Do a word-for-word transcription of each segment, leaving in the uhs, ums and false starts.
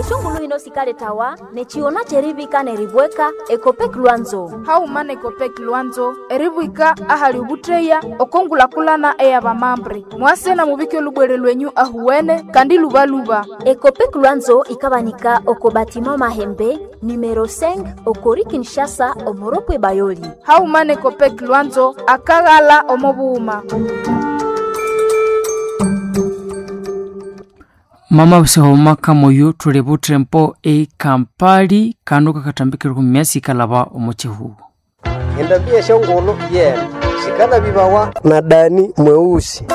echongulu hino sikale tawa nechiona cherivika neribweka ekopek lwanzo haumana ekopek lwanzo eribwika ahali ubutreya okongulakulana eya bamambre mwasena mubike lubwere lwenyu ahuwene kandi lubaluba. Ekopek lwanzo ikabanika oko batima mahembe numero cinq okori Kinshasa omoropwe bayoli. Haumana ekopek lwanzo akagala omobuuma. Mama usehoma kamoyo tulebu trempo e kampali kando kakatambikira kumyasi kalaba omochihu. Endabia shongolo ye shikana bibawa na Dani mweusi.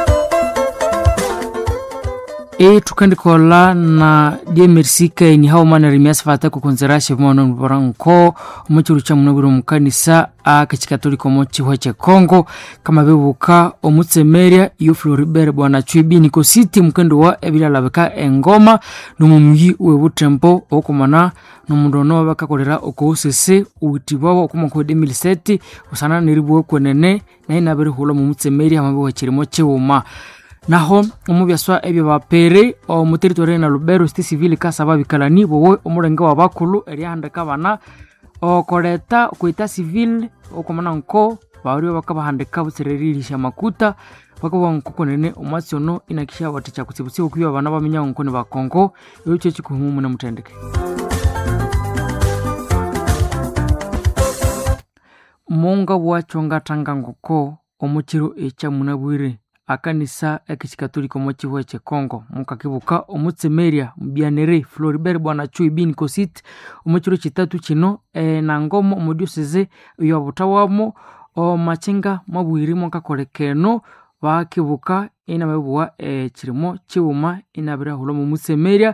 E tukandikola na die mersika ni hao mana rimiasa fata kukonzerashe mwana mbaranko omochiru cha munabiro mukanisa akachikatoliko mochi hoche Kongo kama bebuka omutsemeria iyo Floribert bwana Chwibi niko city mkendo wa ebila labeka engoma numumuyi webutempo okomana nomundono bakakolera okosese utibawo okomako deux mille sept usana niribuwe kwenene na inabere holo mutsemeria mabewa chirimo chewuma. Naho omubyaswa ebyo bapere o muteritoire na Lubero sti civil kasaba bikalani bowe omurenge wa bakulu erihandeka bana o koreta kuita civil okomana nko bari bakabahandeka busereririsha makuta bakaba nkokonene omasiono inakisha baticha kutsibusi okuyo bana bamenya nkone ba Kongo yoche chikuhumu na mutendeke. Monga wachonga tangangoko omuchiro echa munabwire akanisa ekikatoliko mochiwe che Kongo mukakibuka omutsemeria mbianere Floribert bwana Chwibi niko city omuchiro chitatu chino e, na ngomo omodioseze yo butawamo o machinga mabwiri mukakolekeno bakibuka ina mebwa e, chirimo chiwuma inabira hulo mutsemeria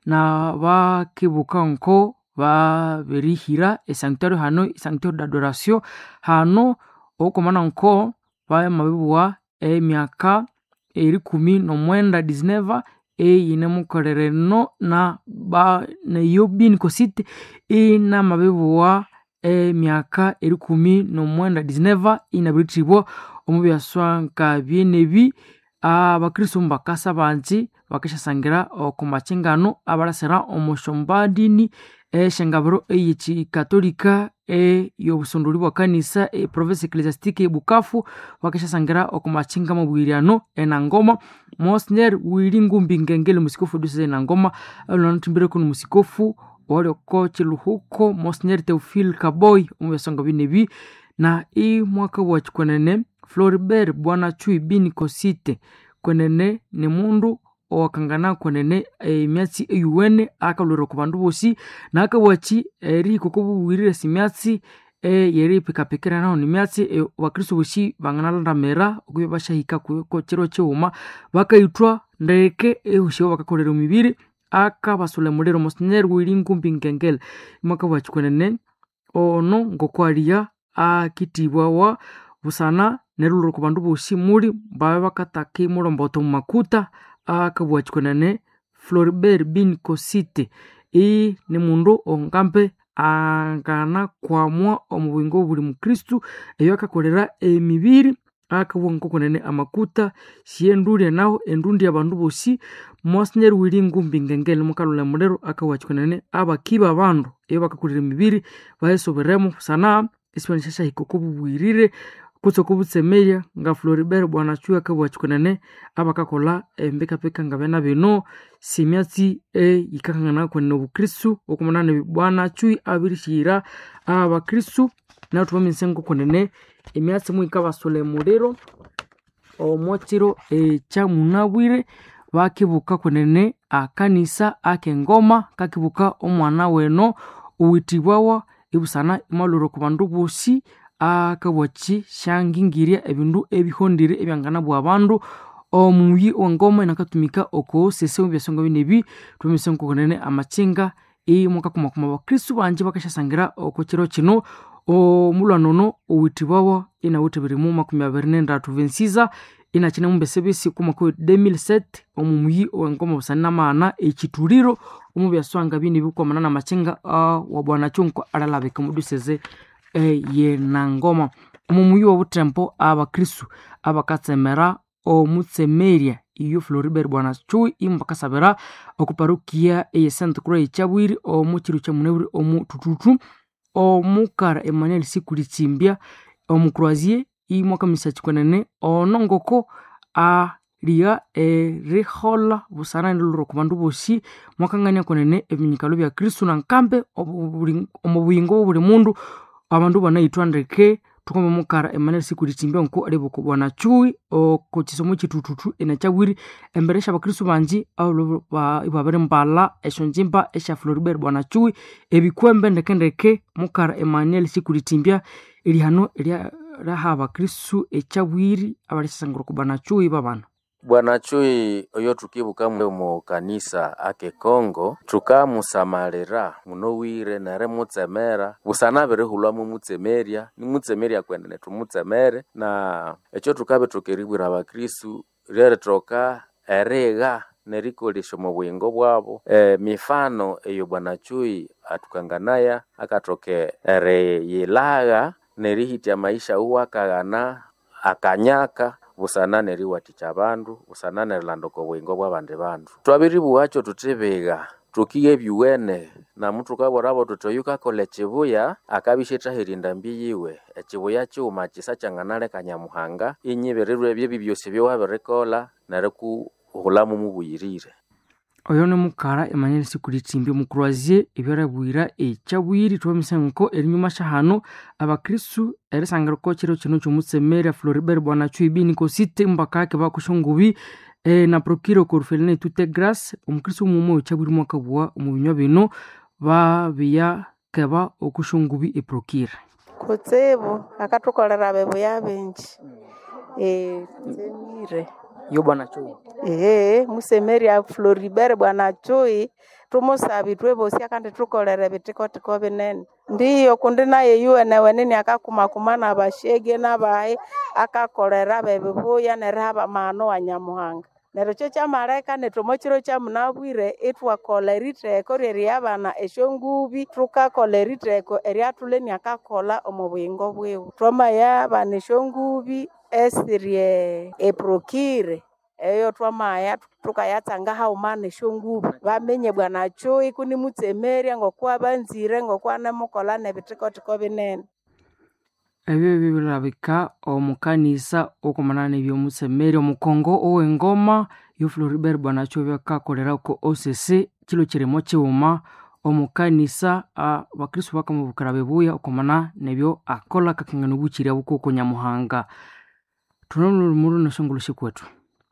na bakibuka nko ba verihira e sanctuario hano sanctuario d'adoration hano okomana nko ba mabwa e miaka eri kumi no mwenda dizneva e yine mukorere no na ba na yobi niko city e na mabebuwa e miaka eri kumi no mwenda dizneva inabiritibwa omubyaswa nka byenebi abakristo mbakasa banzi bakesha sangira okumachingano abarasera omoshombadini e shengabro e yichi katolika e yobusondoli bwa kanisa e province ecclesiastique Bukavu wakesha sangira okumachinga mubwiriano e nangoma Monseigneur Wilingumbi Ngengele musikofu duse nangoma alonantimbire kuno musikofu wale ko chiluhuko Monseigneur Theophile Kaboy umesonga binebi na i mwaka wa chikonene Floribert bwana Chwibi niko city konene ni mundu wakangana kwenene e, miatsi eyuwene akalwero kubandu bosi na akawachi eri kokobu wirire simyatsi e, yeri pikapikira nao ni miatsi e, wakristo bosi banganalanda mera okuyo bashahika ko chero cheuma bakayitwa ndeke e usho bakakolera mibiri akabasule mulero Monseigneur Wilingumbi Ngengele mwaka wa kwenene ono ngokwalia akitibwa wa busana neruro kubandu bosi muri babe bakataki mulomboto makuta akabwachkonane Floribert binko city e ni mundu ongampe angana kwa mwa omubingo buli mukristu eyo akakolera emibiri akabwonko konene amakuta siendure naho endundi abantu bosi Monseigneur Wilingumbi Ngengele mukalula mulero akawachkonane abakiba abandu eyo bakakolera emibiri bahesoberemo sana ispanishasha hikokubwirire kutsoko butsemeria nga Floribert bwana Chwibi akabwachkonane abakakola embeka peka ngabena bino simyatsi e ikakangana kwenene obukristu okumanane bwana Chwibi abirishira abakristu na tubaminsengo kwenene emyatsi muikabasole mulero omochiro e cha munabwire bakibuka kwenene akanisa akengoma kakibuka omwana weno uitibwawa ibusana imaluro kubandu bosi akawachi shangingiria ebindu ebihondire ebyangana bwa bandu omuyi wangoma inakatumika oko sese byasonga binebi tumisenko konene amachinga e muka kuma kuma bakristo banje bakashasangira oko kiro kino o mulanono owitibawa ina wutebirimu makumi abiri n'endatu vensiza ina kine mumbesebisi kuma ko deux mille sept omumuyi wangoma busana maana ekituriro omubyaswanga binebi kwa na machinga uh, wa bwana chunko alalabeka muduseze e ye nangoma omumuyi wa butempo abakristo abakatsemera omutsemeria iyo Floribert Bwana Chui imbakasabira okuparukia eye Saint Croix chabwiri omuchiru cha muneburi omutututu omukara Emmanuel Sikulitimbia omukroazie imwaka misachikwenene onongoko a ria erihola busana nduluro kubandu bosi mwakangania konene ebinyikalo bya Kristo na nkambe omubuyingo buli mundu abandu banayitwandeke tukome mukara Emmanuel Sikulitimbia nko aleboko Bwana Chui oko chisomo chitututu ena chawiri emberesha bakristo banji abo ibabere mbala eshonjimba esha Floribert Bwana Chui ebikwembe ndekendeke mukara Emmanuel Sikulitimbia ili hano ili rahaba Kristo echawiri abarisangiro ku Bwana Chui babana Bwana Chui oyo tukibuka mu kanisa ake Kongo tukamusamalira munowire nare mutsemera busana bere hulwa mu mutsemeria ni mutsemeria kwendene tumutsemere na echo tukabe tukeribwira abakristo rere troka erega nerikolisho mu bwingo bwabo e, mifano eyo Bwana Chui atukanganaya akatoke ere yilaga nerihitya maisha uwa kagana akanyaka busana neri waticha abandu busana nerlandoko bwingo bwabande bandu twabiribu wacho tutebega tukiye byuwene na mtu kaborabo tutoyuka kole chibuya akabisheta hirinda mbiyiwe echibuya cyuma kisa changanale kanyamuhanga inyibererwe bye byose byo waberekola nareku hulamu mubuyirire oyo ne mukara Emmanuel Sikulitimbia mukroazie ibirabwira echabwiri twamisanko erinyuma shahano abakristo erisangiro ko chiro kino cy'umutsemera Floribert Bwana Chui biniko site mbakake bakushungubi e na procureur Corfeline toute grâce umukristo mumo echabwiri mwakabwa umubinywa bino babiya keba okushungubi e procureur kutsebo akatokolera bebo yabenji eh tsemire yo Bwana Chui eh musemeri ya Floribert Bwana Chui tumusabi twebosi akandi tukolere bitiko tiko binene ndiyo kundi naye yuene wenene akakuma kumana abashege nabaye akakolera bebibuya neraba mano wanyamuhanga nero cyo chamareka netomochiro cha munabwire etwa kolerite koreri abana eshongubi truka kolerite ko eriatuleni akakola omubwingo bwewe troma ya bana eshongubi esirie eprokire eyo twamaya tukayatsanga haumane shongubi bamenye Bwana Chui kuni mutsemeria ngokwa banzire ngokwa namukola nebitiko tiko binene ebyo bibirabika omukanisa okomanane byo mutsemeri omukongo owengoma yo Floribert Bwana Chui bakakolera ko O C C kilo kiremo cyuma omukanisa abakristo bakamubukara bebuya okomana nebyo akola kakangana bukiriya bukoko nyamuhanga tunono muri nashongoloshe kwetu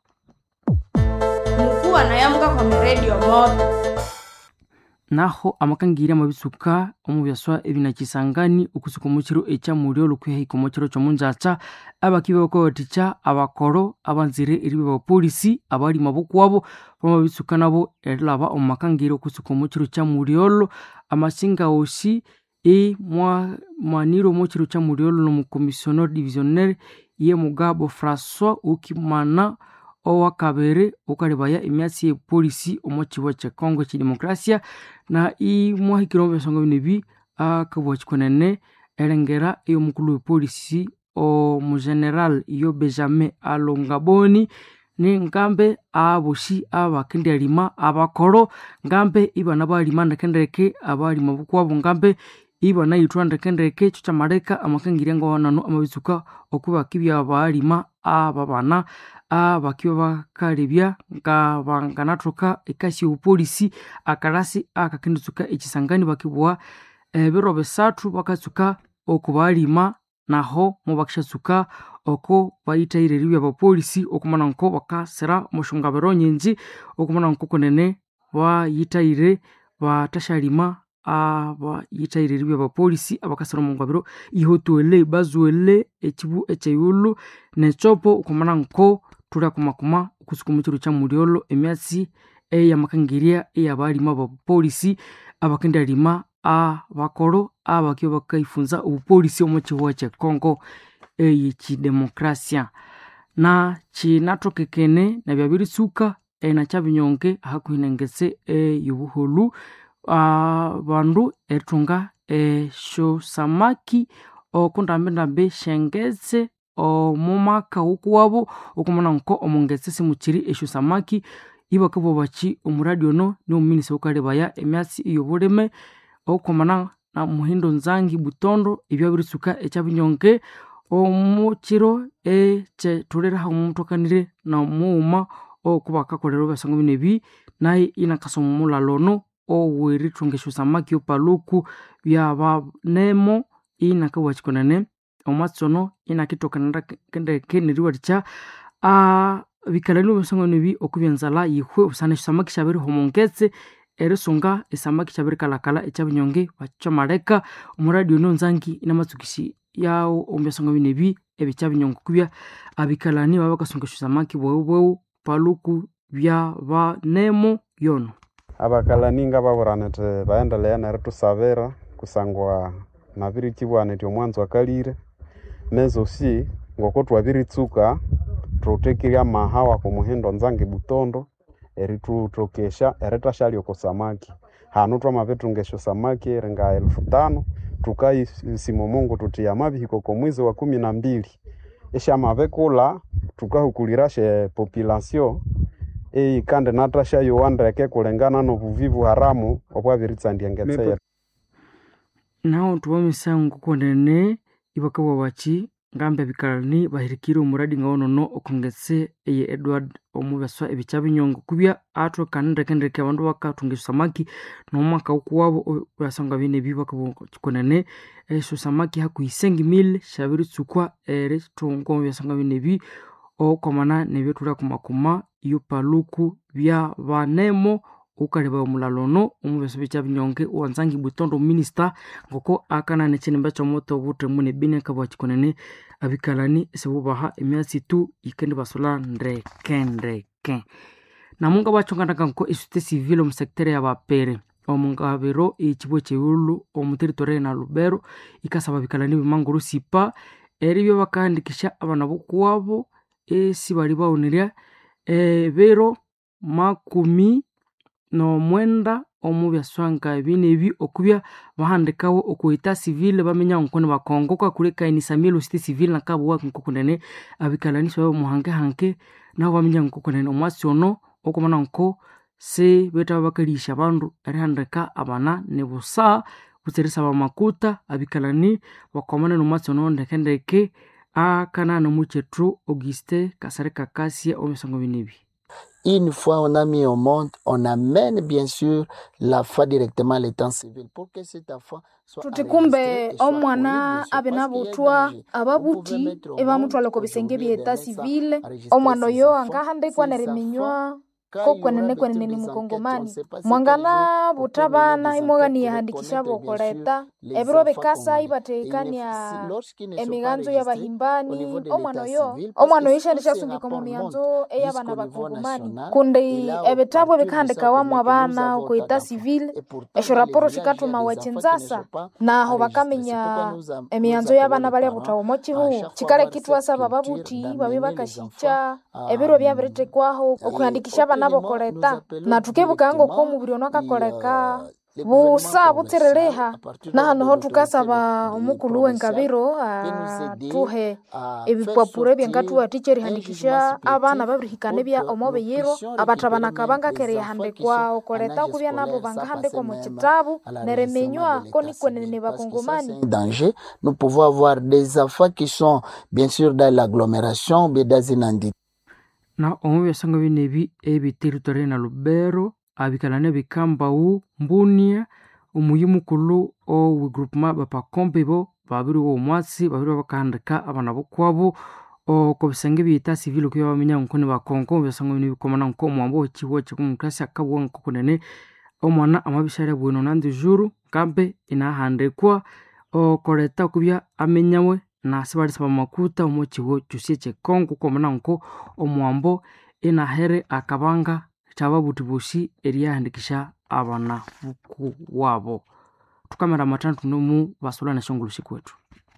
mkuu anayamuka kwa radio moto naho amakangira mabisuka omubyaswa ebinakisangani okusuka mukiro echa muri olukwiha ikomokiro cyo munjacha abakibe ko ticha abakoro abanzire iribe ba polisi abali mabukwabo bamabisuka nabo erlaba omakangira okusuka mukiro cha muri olo amasinga osi e mwa maniro mukiro cha muri olo no commissioner divisionnaire ye Mugabo François ukimana owa kabere ukalibaya imyatsi ye polisi omochiwa cha Kongo chi demokrasia na i mwahikiro besonga binebi akabwa chikonene elengera iyo mukulu polisi o mu general iyo Benjamin Alongaboni ni ngambe abushi abakindi alima abakoro ngambe ibana balima ndekendeke abalima bukwabo ngambe ibana yitwanda kendeke cyo chamareka amakangira ngo nano amabisuka okuba kibya abalima ababana abakiwa bakalibya ngabanganatuka ekashi upolisi akarasi akakindutsuka ekisangani bakibwa ebiro besatu bakatsuka okubalima naho mubakishatsuka oko bayitaireribya abapolisi okumana nko bakasera mushungabero nyinji okumana nko konene bayitaire batashalima aba yitaireribya abapolisi abakasera mungabiro ihotole bazuele ekibu echayulu nechopo okumana nko tula kumakuma kusuka mukiro cha muriolo emyatsi eya makangiria eya balima abapolisi abakendalima abakoro abakyo bakaifunza upolisi omuchiwa cha Kongo eyi chi demokrasia na chinatokekene na byabirisuka ena chabinyonge hakuinengese eyubuholu abandu etunga esho samaki okundambendambe shengeze omumaka ukuwabo okumana nko omongetsesi muchiri esho samaki ibakabo bachi omuradi ono ni omuminisa ukalebaya emyatsi iyo buleme okumana na muhindo nzangi butondo ibyo biritsuka echabinyonge omuchiro eche tulera ha omutokanire na muuma okubaka kolero basango binebi naye inakasomo mulalono oweritungesho samaki opaluku byaba nemo inakawachikonane omatsono inakitokanira kende keniriwa cha a bikalani basango nebi okubyenzala yihwe usana samaki shabiri homongetse eresonga esamaki shabiri kalakala echabinyonge bachamaleka omuradi ono nzangi inamatsukishi yao ombyasango binebi ebichabinyongo kubya abikalani baba kasongesho samaki bwewe paluku bya ba nemo yono abakalani nga baburanete baendelea na tusavera kusangwa na biri kibwane tyo mwanzo akalire mezo si ngoko twabiritsuka tutekiria mahawa ku muhindo nzangi butondo eritu tokesha eretashali oko samaki hanu twa mavetungesho samaki renga elfu tano tukai simo Mungu tutia mabihiko ko mwezi wa kumi na mbili esha mavekula tukahukulirashe population e kande natasha yo wandeke kulengana no buvivu haramu obwabiritsa ndiengetse nao tuwamisangu konene ibakawa wachi ngambe bikalani bahirikire omuradi ngawono no okongetse eye Edward omubaswa ebichabinyongo kubya atro kanende kendeke abandu bakatungesha samaki no mwaka ukuwabo basanga bine bibakabo konene esho samaki hakuisengi mil shabiri tsukwa ere tongo byasanga bine bi okomana nebyo tula kumakuma iyo paluku bya banemo ukaleba omulalono omubese bichabinyonge wanzangi butondo minister ngoko akana nechenimba chomoto bute mune bine kabachikonene abikalani sebubaha emyatsi tu ikende basola ndreke ndreke namunga bachongana nko isute civil mu secteur ya bapere omungabero ichibo cheulu omuteritorial na Lubero ikasaba bikalani bimanguru sipa eribyo bakandikisha abana bokuwabo esi bali baoniria e bero makumi no mwenda omubyaswanga binebi okubya bahandikawo okuita civil bamenya nkone bakongo kwa kuleka inisa milo city civil nakabo nkokunene abikalanisha babo muhange hanke naho bamenya nkokunene omwasiono okomana nko se beta bakalisha bandu arihandika abana nebusa butserisa bamakuta abikalani bakomana no mwasiono ndekendeke akana no muchetru Auguste Kasareka Kasia omisango binebi. Une fois on a mis au monde, on amène bien sûr la foi directement à l'état civil pour que cette foi soit tutikumbe omwana abenabutwa ababuti ebamutwala ko bisenge byeta civil omwana yo angahandikwa neriminywa ko kwenene kwenene ni mukongomani mwangana butabana imogani yahandikisha bokoleta ebiro bekasa ibatekania emiganzo yabahimbani omwana yo omwana yishandisha sungiko mu mianzo eyabana bakongomani kunde ebetabwe bekandika wamwe abana ukoita civil esho raporo shikatuma wachenzasa naho bakamenya emianzo yabana bali abutawo mochihu chikale kitwa saba babuti babe bakashicha ebiro byabirete kwaho okuhandikisha nabo koleta na tukebuka ngo ko mubiri onaka koleka busa butserereha na hano ho tukasaba omukulu wengabiro tuhe ebipapure byangatu aticheri handikisha abana babirihikane bya omobeyero abatabana kabanga kere handekwa okoleta kubya nabo banga handekwa mu kitabu neremenywa koni kwenene bakongomani danger. Nous pouvons avoir des enfants qui sont bien sûr dans l'agglomération bien dans une na omubya sanga binebi ebi territory na Lubero abikalane bikamba u mbunia umuyimukulu o we groupement bapakombe bo babiri wo mwatsi babiri bakandika abana bokwabo o kobisenge bita civil kuyo bamenya nkone bakongo byasanga binebi komana nko mwambo chiwo chikumukasi akabwo nkokunene omwana amabishare bwino nandi juru kambe inahandekwa o koleta kubya amenyawe na sibali saba makuta omochiwo chusie chekongo komana nko omwambo inahere akabanga chababutibushi eriyahandikisha abana buku wabo tukamera matantu nomu basola na shongulushi kwetu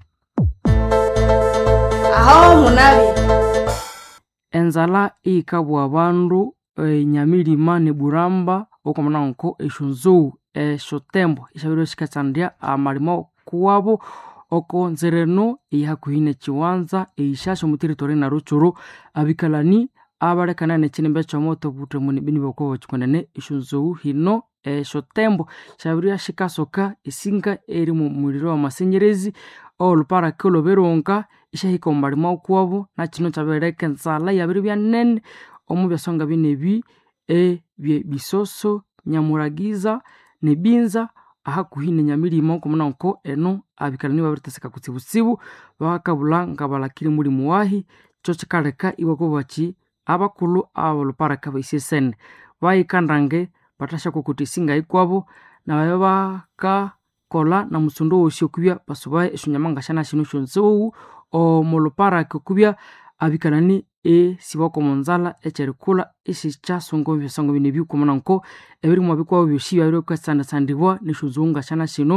aho munabi enzala ikabwa abandu e, nyamilima ne buramba okomana nko eshunzu eshotembo ishabiro shikatsandia amalimo kuwabo oko nzereno eyakuhine chiwanza eishasho muteritori na ruchuru abikalani abarekana nechinembe chomoto butre muni bini boko chikonene ishunzo hino esho tembo shabiria shikasoka isinga eri mu muriro wa masenyerezi olupara kilo beronka ishahiko mbalima okwabo na kino chabereke nsala yabiri bya nene omu byasonga binebi e bye bisoso nyamuragiza nebinza aha kuhine nyamirimo kumuna nko eno abikalani babiriteseka kutsibusibu bakabula ngabalakiri muri muwahi cyo chikareka iboko bachi abakulu abalupara kabaisesen bayikandange batasha kukutisinga ikwabo na bayo baka kola na musundo wosyo kubya basubaye eshunyamanga shana shino shonzo o molupara kubya abikalani e siboko monzala echerikula isi chasongo bisongo binebi kumana nko ebiri mu bikwa byoshi babiri kwasanda sandibwa nishuzunga shana shino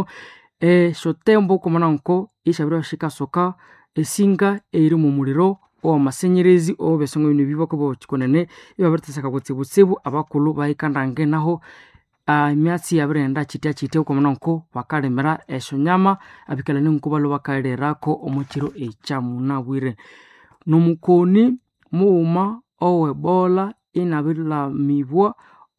e shotembo kumana nko ishabira shika soka esinga eri mu muriro o masenyerezi o besongo binebi bako chikonene ibabertesaka kutsibutsibu abakulu bayikandange naho a myatsi yabrenda chitia chitia kumana nko bakalemera eshunyama abikalani nkubalo bakarerako omukiro echamuna bwire numukoni muuma owebola inabila mibwa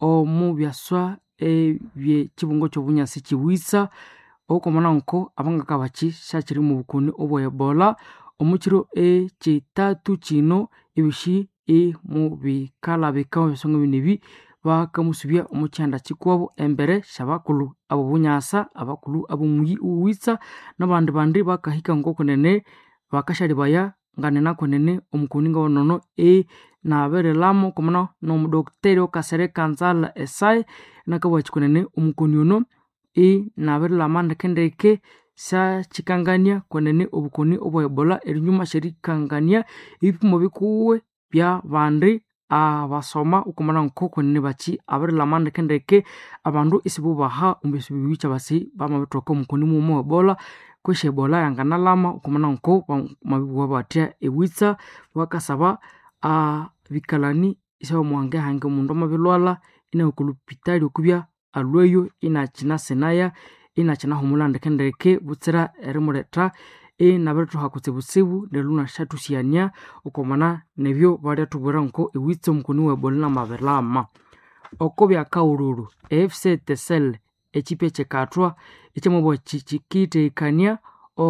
omubyaswa ebye chibungo chobunyasi chiwisa okomana nko abanga kabachi shachiri mu bukoni obwebola omukiro e chitatu chino ibishi e mu bikala bikawo bisongo binebi bakamusubya omukyanda chikwabo embere shabakulu abo bunyasa abakulu abo muyi uwisa nabandi bandi bakahika ngokonene bakashari baya ngane nako nene omukuninga wonono e nabere lamo komana no mudokteri okasere kanzala esai nakabwa chikonene omukonyono e nabere lamanda kendeke sa chikangania konene obukoni obwebola erinyuma sherikangania ibipimo bikuwe bya bandi abasoma ukomana nkoko nene bachi abere lamanda kendeke abandu isibubaha umbesibu bicha basi bamabetoka omukoni mu mwebola kweshe bola yangana lama ukumana nko mabibuwa batia ewitsa wakasaba a bikalani isa mwange hange mundu mabilwala ina ukulupitali okubya alweyo ina china senaya ina china humulanda kendeke butsira erimureta e naberetu hakutsibusibu neluna shatusiania ukomana nebyo bali atubura nko ewitsa mukuni webola na mabelama okobya kaururu F C Tesel echipe chekatwa echemobo chichikite ikania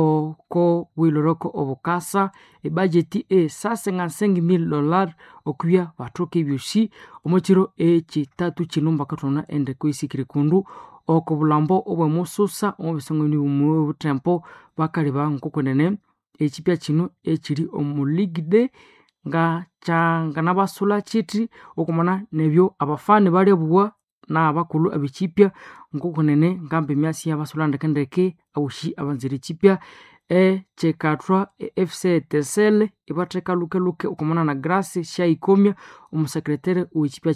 oko wiloroko obukasa e budget e sasenga mil dollars okuya batoke byoshi omukiro e chitatu chinumba katona ende kwisikire kundu oko bulambo obwe mususa obisongo ni mu butempo bakali bankokonene echipya chino echiri omuligide nga changa nabasula chiti okumana nebyo abafani bali bwa na abakulu abichipya ngokonene ngambe myasi yabasulanda kendeke awushi abanziri chipya e chekatwa e F C Tesel ibateka luke luke ukomana na grasi sha ikomya umusekretary uichipya